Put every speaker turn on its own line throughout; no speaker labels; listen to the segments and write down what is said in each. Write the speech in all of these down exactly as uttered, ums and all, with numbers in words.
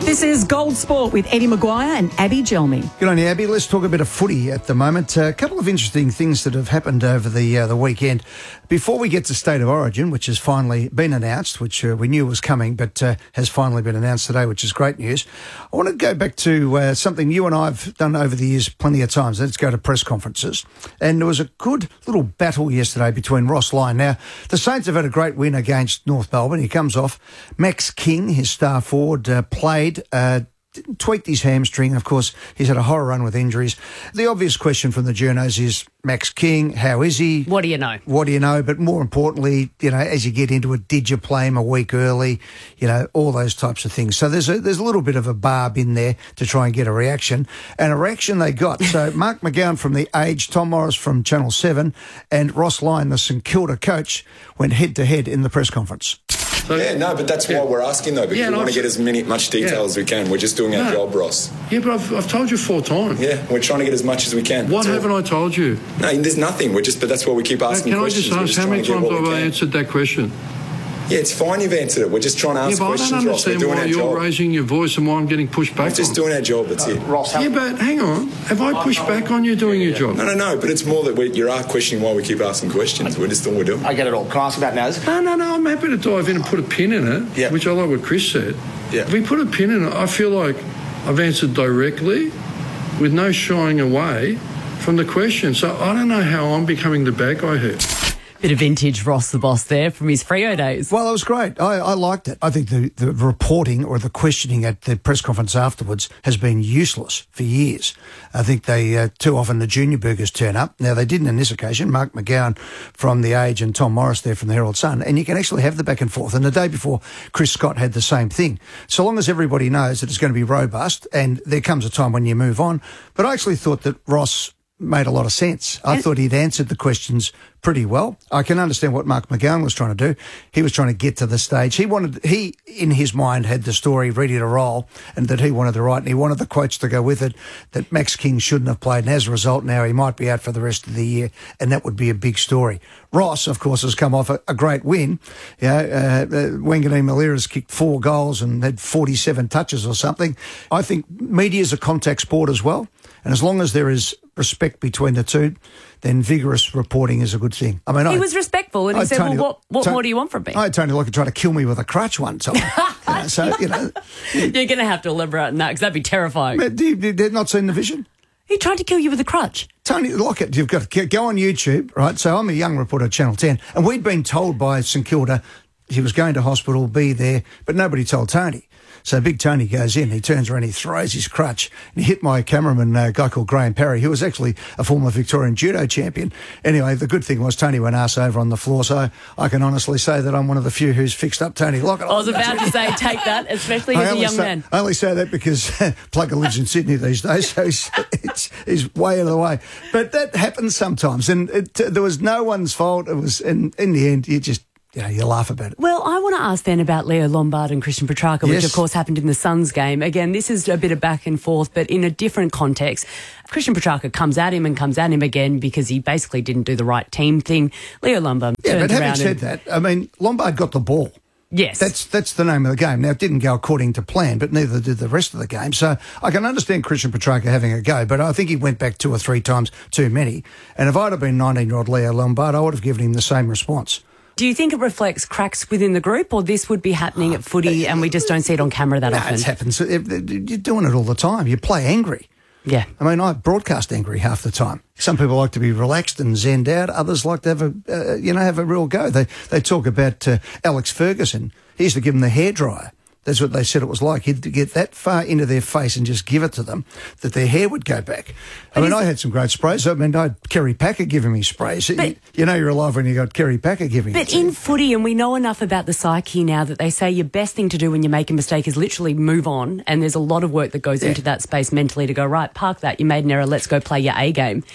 This is Gold Sport with Eddie Maguire and Abby Gelmy.
Good on you, Abby. Let's talk a bit of footy at the moment. Uh, a couple of interesting things that have happened over the uh, the weekend. Before we get to State of Origin, which has finally been announced, which uh, we knew was coming, but uh, has finally been announced today, which is great news. I want to go back to uh, something you and I have done over the years plenty of times. Let's go to press conferences. And there was a good little battle yesterday between Ross Lyon. Now, the Saints have had a great win against North Melbourne. He comes off. Max King, his star forward, uh, played, uh, tweaked his hamstring. Of course, he's had a horror run with injuries. The obvious question from the journos is, Max King, how is he?
What do you know?
What do you know? But more importantly, you know, as you get into it, did you play him a week early? You know, all those types of things. So there's a, there's a little bit of a barb in there to try and get a reaction. And a reaction they got. So Mark McGowan from The Age, Tom Morris from Channel seven, and Ross Lyon, the St Kilda coach, went head-to-head in the press conference.
So, yeah, no, but that's yeah. why we're asking, though, because yeah, we want to get as many much detail yeah. as we can. We're just doing our no. job, Ross.
Yeah, but I've, I've told you four times.
Yeah, we're trying to get as much as we can.
What
that's
haven't all. I told you?
No, there's nothing. We're just, but that's why we keep asking
Can
questions.
Can I just ask how many times have I answered that question?
Yeah, it's fine you've answered it. We're just trying to ask
yeah, but
questions,
I don't understand
Ross. We're doing
why
our
you're
job.
raising your voice and why I'm getting pushed back
We're just
on.
doing our job, that's uh, it.
Ross, yeah, but hang on. Have I pushed back on you doing
yeah,
your job?
No, no, no, but it's more that we, you are questioning why we keep asking questions. We're just doing what we're doing.
I get it all. Can I ask about Naz?
No, no, no, I'm happy to dive in and put a pin in it,
yeah.
which I like what Chris said.
Yeah.
If we put a pin in it, I feel like I've answered directly with no shying away from the question. So I don't know how I'm becoming the bad guy here.
Bit of vintage Ross the Boss there from his Freo days.
Well, it was great. I, I liked it. I think the, the reporting or the questioning at the press conference afterwards has been useless for years. I think they uh, too often the junior burgers turn up. Now, they didn't on this occasion. Mark McGowan from The Age and Tom Morris there from the Herald Sun. And you can actually have the back and forth. And the day before, Chris Scott had the same thing. So long as everybody knows that it's going to be robust and there comes a time when you move on. But I actually thought that Ross made a lot of sense. I and thought he'd answered the questions pretty well. I can understand what Mark McGowan was trying to do. He was trying to get to the stage. He wanted, he, in his mind, had the story ready to roll and that he wanted to write, and he wanted the quotes to go with it, that Max King shouldn't have played, and as a result now he might be out for the rest of the year, and that would be a big story. Ross, of course, has come off a, a great win. You know, uh, uh, Wanganeen Malira's kicked four goals and had forty-seven touches or something. I think media is a contact sport as well, and as long as there is respect between the two, then vigorous reporting is a good thing. I mean,
he
I,
was respectful, and he
I
said,
Tony,
well, what, what
Tony,
more do you want from me?
I had Tony Lockett try to kill me with a crutch one time. you know, so, you know.
You're going to have to elaborate on that, because that'd be terrifying.
Do you, do you not seen the vision?
He tried to kill you with a crutch.
Tony Lockett, you've got to go on YouTube, right? So I'm a young reporter at Channel ten, and we'd been told by St Kilda he was going to hospital, be there, but nobody told Tony. So Big Tony goes in, he turns around, he throws his crutch, and he hit my cameraman, a guy called Graham Parry, who was actually a former Victorian judo champion. Anyway, the good thing was Tony went arse over on the floor, so I can honestly say that I'm one of the few who's fixed up Tony Lockett.
I was about to say, take that, especially as a young
say,
man.
I only say that because Plugger lives in Sydney these days, so he's, it's, he's way out of the way. But that happens sometimes, and it, there was no one's fault. It was, in, in the end, you just... You know, you laugh about it.
Well, I want to ask then about Leo Lombard and Christian Petrarca,
yes.
which of course happened in the Suns game. Again, this is a bit of back and forth, but in a different context. Christian Petrarca comes at him and comes at him again because he basically didn't do the right team thing. Leo Lombard
yeah,
turns
but having
around
said
and...
that, I mean, Lombard got the ball.
Yes.
That's that's the name of the game. Now, it didn't go according to plan, but neither did the rest of the game. So I can understand Christian Petrarca having a go, but I think he went back two or three times too many. And if I'd have been nineteen-year-old Leo Lombard, I would have given him the same response.
Do you think it reflects cracks within the group, or this would be happening at footy and we just don't see it on camera that
nah,
often?
It happens. You're doing it all the time. You play angry.
Yeah.
I mean, I broadcast angry half the time. Some people like to be relaxed and zenned out. Others like to have a, uh, you know, have a real go. They they talk about uh, Alex Ferguson. He used to give them the hairdryer. That's what they said it was like. He'd get that far into their face and just give it to them that their hair would go back. I mean, I had some great sprays. I mean, I had Kerry Packer giving me sprays.
But,
you, you know you're alive when you got Kerry Packer giving
But
it
in
you.
footy, and we know enough about the psyche now that they say your best thing to do when you make a mistake is literally move on, and there's a lot of work that goes
yeah.
into that space mentally to go, right, park that, you made an error, let's go play your A game.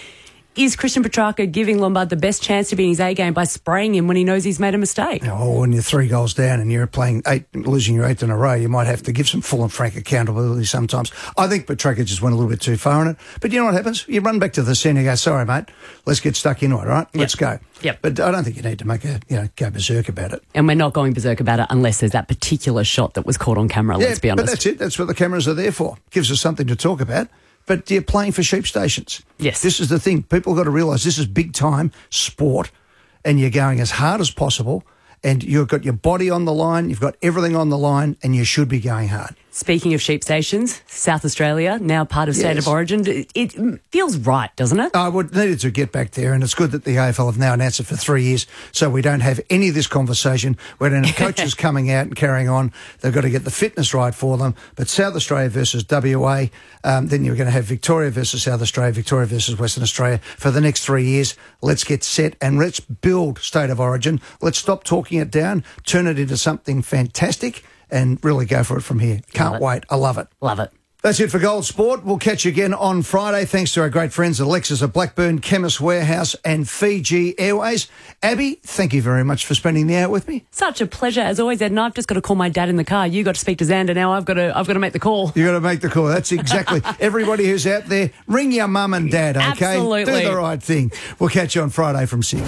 Is Christian Petrarca giving Lombard the best chance to be in his A game by spraying him when he knows he's made a mistake?
Oh, when you're three goals down and you're playing eight, losing your eighth in a row, you might have to give some full and frank accountability sometimes. I think Petrarca just went a little bit too far in it. But you know what happens? You run back to the scene and go, sorry, mate, let's get stuck into it, right? Yep. Let's go.
Yep.
But I don't think you need to make a, you know, go berserk about it.
And we're not going berserk about it unless there's that particular shot that was caught on camera,
yeah,
let's be honest.
But that's it. That's what the cameras are there for. Gives us something to talk about. But you're playing for sheep stations.
Yes.
This is the thing. People got to realise this is big-time sport and you're going as hard as possible and you've got your body on the line, you've got everything on the line and you should be going hard.
Speaking of sheep stations, South Australia, now part of State
Yes.
of Origin, it, it feels right, doesn't it?
I would needed to get back there, and it's good that the A F L have now announced it for three years, so we don't have any of this conversation. We don't have coaches coming out and carrying on. They've got to get the fitness right for them. But South Australia versus W A, um, then you're going to have Victoria versus South Australia, Victoria versus Western Australia for the next three years. Let's get set and let's build State of Origin. Let's stop talking it down, turn it into something fantastic, and really go for it from here. Can't
Love it.
wait. I love it.
Love it.
That's it for Gold Sport. We'll catch you again on Friday. Thanks to our great friends at Lexus of Blackburn, Chemist Warehouse and Fiji Airways. Abby, thank you very much for spending the hour with me.
Such a pleasure, as always, Ed. And I've just got to call my dad in the car. You got to speak to Xander now. I've got to, I've got to make the call.
You got to make the call. That's exactly. Everybody who's out there, ring your mum and dad, okay?
Absolutely.
Do the right thing. We'll catch you on Friday from six.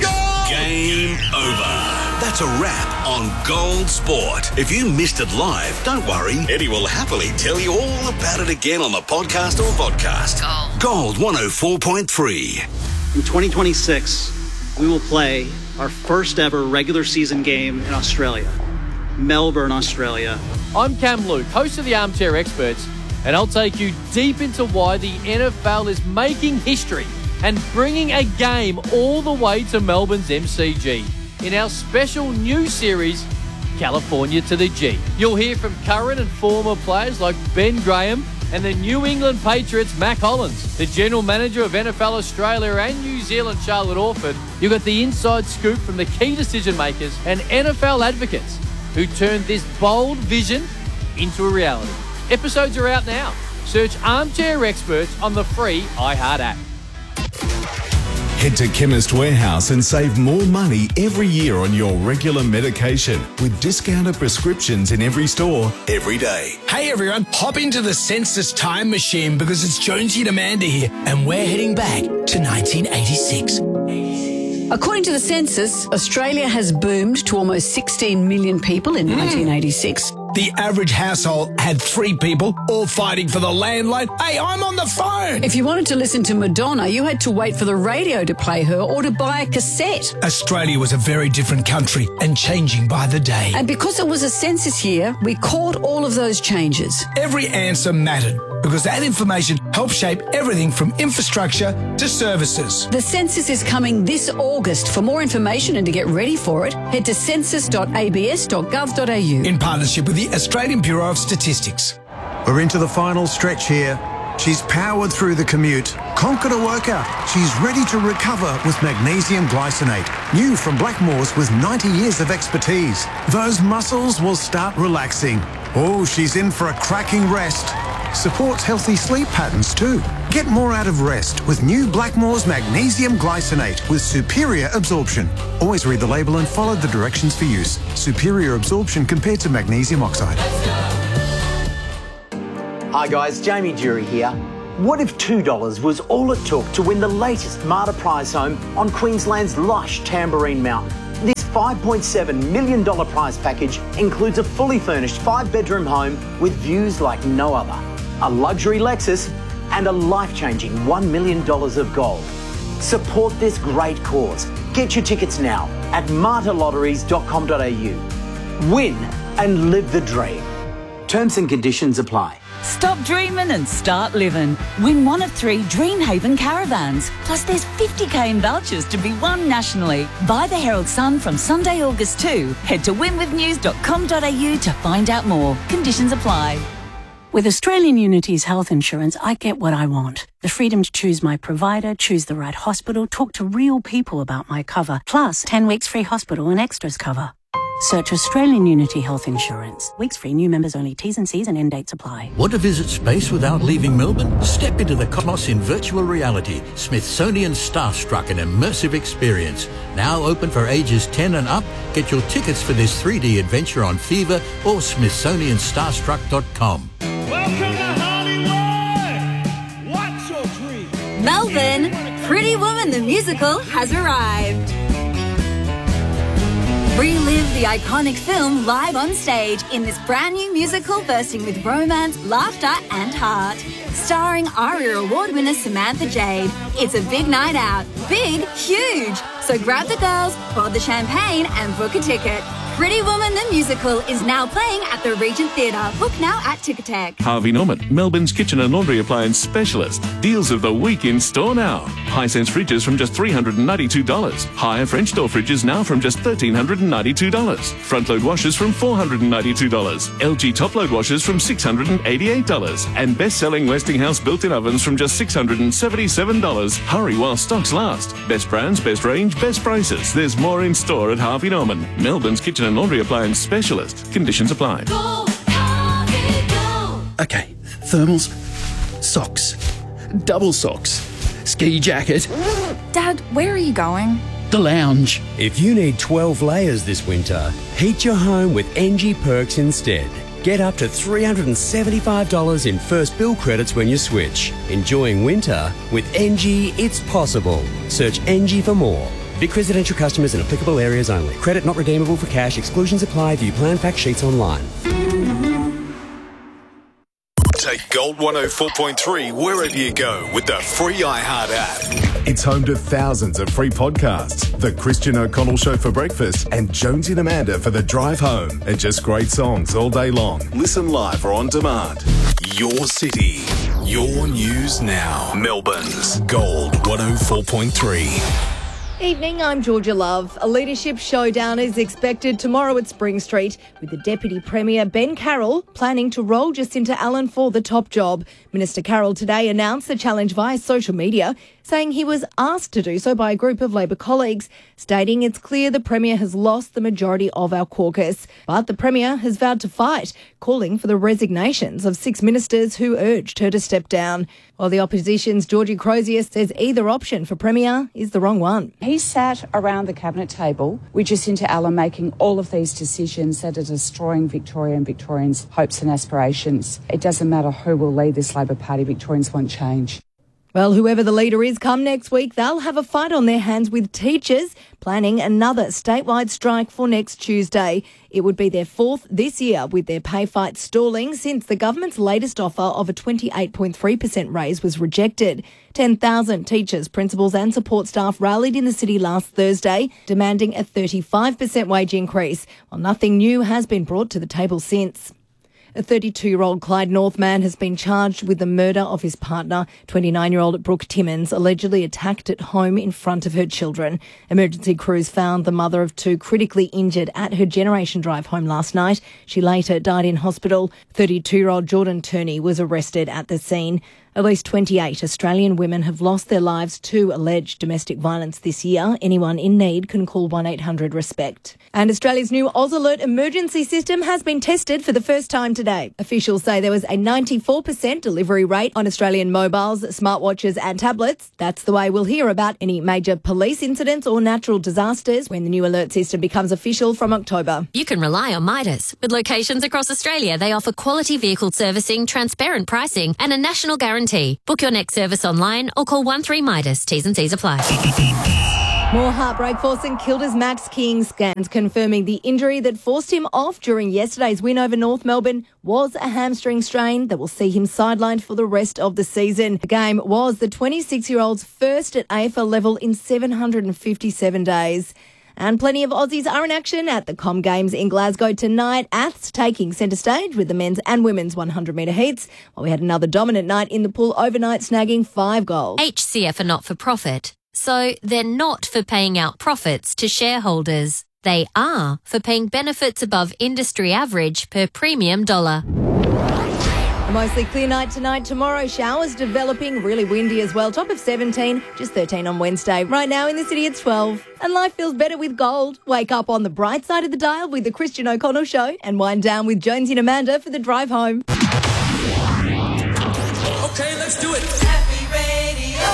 Game over. That's a wrap on Gold Sport. If you missed it live, don't worry. Eddie will happily tell you all about it again on the podcast or vodcast. Gold, Gold one oh four point three.
In twenty twenty-six, we will play our first ever regular season game in Australia, Melbourne, Australia.
I'm Cam Luke, host of the Armchair Experts, and I'll take you deep into why the N F L is making history and bringing a game all the way to Melbourne's M C G in our special new series, California to the G. You'll hear from current and former players like Ben Graham and the New England Patriots' Mac Hollins, the General Manager of N F L Australia and New Zealand, Charlotte Orford. You've got the inside scoop from the key decision makers and N F L advocates who turned this bold vision into a reality. Episodes are out now. Search Armchair Experts on the free iHeart app.
Head to Chemist Warehouse and save more money every year on your regular medication with discounted prescriptions in every store every day.
Hey everyone, hop into the Census Time Machine because it's Jonesy and Amanda here and we're heading back to nineteen eighty-six.
According to the census, Australia has boomed to almost sixteen million people in mm. nineteen eighty-six.
The average household had three people, all fighting for the landline. Hey, I'm on the phone!
If you wanted to listen to Madonna, you had to wait for the radio to play her or to buy a cassette.
Australia was a very different country and changing by the day.
And because it was a census year, we caught all of those changes.
Every answer mattered because that information helped shape everything from infrastructure to services.
The census is coming this August. For more information and to get ready for it, head to census dot a b s dot gov dot a u.
In partnership with the Australian Bureau of Statistics.
We're into the final stretch here. She's powered through the commute, conquered a workout. She's ready to recover with magnesium glycinate. New from Blackmores with ninety years of expertise. Those muscles will start relaxing. Oh, she's in for a cracking rest. Supports healthy sleep patterns too. Get more out of rest with new Blackmores Magnesium Glycinate with superior absorption. Always read the label and follow the directions for use. Superior absorption compared to magnesium oxide.
Hi guys, Jamie Jury here. What if two dollars was all it took to win the latest Marta prize home on Queensland's lush Tamborine Mountain? This five point seven million dollars prize package includes a fully furnished five-bedroom home with views like no other, a luxury Lexus, and a life-changing one million dollars of gold. Support this great cause. Get your tickets now at marta lotteries dot com dot a u. Win and live the dream. Terms and conditions apply.
Stop dreaming and start living. Win one of three Dreamhaven caravans. Plus there's fifty k in vouchers to be won nationally. Buy the Herald Sun from Sunday, August second. Head to win with news dot com dot a u to find out more. Conditions apply.
With Australian Unity's health insurance, I get what I want. The freedom to choose my provider, choose the right hospital, talk to real people about my cover, plus ten weeks free hospital and extras cover. Search Australian Unity Health Insurance. Weeks free, new members only. T's and C's and end dates apply.
Want to visit space without leaving Melbourne? Step into the cosmos in virtual reality. Smithsonian Starstruck, an immersive experience. Now open for ages ten and up. Get your tickets for this three D adventure on Fever or smithsonian starstruck dot com.
Welcome to Hollywood! What's your dream?
Melbourne, Pretty Woman the musical has arrived. Relive the iconic film live on stage in this brand new musical bursting with romance, laughter and heart. Starring ARIA Award winner Samantha Jade. It's a big night out. Big, huge. So grab the girls, pour the champagne and book a ticket. Pretty Woman the musical is now playing at the Regent Theatre. Book now at Ticketek.
Harvey Norman, Melbourne's kitchen and laundry appliance specialist. Deals of the week in store now. Hisense fridges from just three hundred ninety-two dollars. Higher French door fridges now from just one thousand three hundred ninety-two dollars. Front load washers from four hundred ninety-two dollars. L G top load washers from six hundred eighty-eight dollars. And best-selling Westinghouse built-in ovens from just six hundred seventy-seven dollars. Hurry while stocks last. Best brands, best range, best prices. There's more in store at Harvey Norman, Melbourne's kitchen and laundry appliance specialist. Conditions apply.
Go, Harvey, go.
Okay, thermals, socks, double socks, ski jacket.
Dad, where are you going?
The lounge.
If you need twelve layers this winter, heat your home with N G Perks instead. Get up to three hundred seventy-five dollars in first bill credits when you switch. Enjoying winter with N G, it's possible. Search N G for more. Vic residential customers in applicable areas only. Credit not redeemable for cash. Exclusions apply. View plan fact sheets online.
Take Gold one oh four point three wherever you go with the free iHeart app.
It's home to thousands of free podcasts. The Christian O'Connell Show for breakfast and Jonesy and Amanda for the drive home. And just great songs all day long.
Listen live or on demand. Your city, your news now. Melbourne's Gold one oh four point three.
Evening, I'm Georgia Love. A leadership showdown is expected tomorrow at Spring Street, with the Deputy Premier Ben Carroll planning to roll Jacinta Allen for the top job. Minister Carroll today announced the challenge via social media, saying he was asked to do so by a group of Labor colleagues, stating it's clear the Premier has lost the majority of our caucus. But the Premier has vowed to fight, calling for the resignations of six ministers who urged her to step down. While the opposition's Georgie Crozier says either option for Premier is the wrong one.
He sat around the cabinet table with Jacinta Allen making all of these decisions that are destroying Victoria and Victorians' hopes and aspirations. It doesn't matter who will lead this Labor Party, Victorians want change.
Well, whoever the leader is come next week, they'll have a fight on their hands with teachers planning another statewide strike for next Tuesday. It would be their fourth this year, with their pay fight stalling since the government's latest offer of a twenty-eight point three percent raise was rejected. ten thousand teachers, principals and support staff rallied in the city last Thursday, demanding a thirty-five percent wage increase, while nothing new has been brought to the table since. A thirty-two-year-old Clyde North man has been charged with the murder of his partner, twenty-nine-year-old Brooke Timmins, allegedly attacked at home in front of her children. Emergency crews found the mother of two critically injured at her Generation Drive home last night. She later died in hospital. thirty-two-year-old Jordan Turney was arrested at the scene. At least twenty-eight Australian women have lost their lives to alleged domestic violence this year. Anyone in need can call one eight hundred RESPECT. And Australia's new Oz Alert emergency system has been tested for the first time today. Officials say there was a ninety-four percent delivery rate on Australian mobiles, smartwatches and tablets. That's the way we'll hear about any major police incidents or natural disasters when the new alert system becomes official from October.
You can rely on Midas. With locations across Australia, they offer quality vehicle servicing, transparent pricing and a national guarantee. Book your next service online or call one three Midas. T's and C's apply.
More heartbreak for St Kilda's Max King. Scans confirming the injury that forced him off during yesterday's win over North Melbourne was a hamstring strain that will see him sidelined for the rest of the season. The game was the twenty-six-year-old's first at A F L level in seven hundred fifty-seven days. And plenty of Aussies are in action at the Com Games in Glasgow tonight. Aths taking centre stage with the men's and women's one hundred metre heats, while we had another dominant night in the pool overnight, snagging five goals.
H C F are not for profit, so they're not for paying out profits to shareholders. They are for paying benefits above industry average per premium dollar.
Mostly clear night tonight. Tomorrow, showers developing, really windy as well. Top of seventeen, just thirteen on Wednesday. Right now in the city, it's twelve. And life feels better with gold. Wake up on the bright side of the dial with the Christian O'Connell Show and wind down with Jonesy and Amanda for the drive home.
Okay, let's do it. Happy Radio.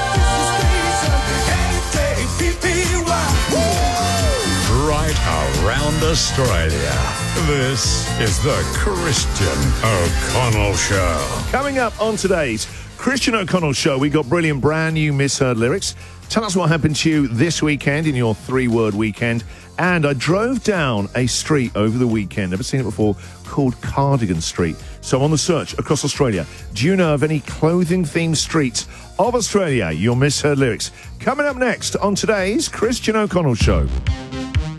Right around Australia. This is the Christian O'Connell Show.
Coming up on today's Christian O'Connell Show, we got brilliant brand new misheard lyrics. Tell us what happened to you this weekend in your three-word weekend. And I drove down a street over the weekend, never seen it before, called Cardigan Street. So on the search across Australia, do you know of any clothing-themed streets of Australia? Your misheard lyrics. Coming up next on today's Christian O'Connell Show.